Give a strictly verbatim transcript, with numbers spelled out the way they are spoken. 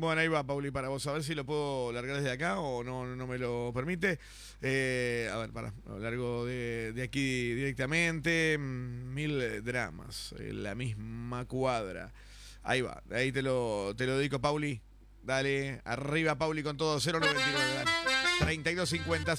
Bueno, ahí va, Pauli, para vos, a ver si lo puedo largar desde acá o no, no me lo permite. Eh, a ver, para, lo largo de, de aquí directamente. Mil dramas, en la misma cuadra. Ahí va, ahí te lo, te lo dedico, Pauli. Dale, arriba, Pauli, con todo, cero noventa y nueve, dale. treinta y dos cincuenta,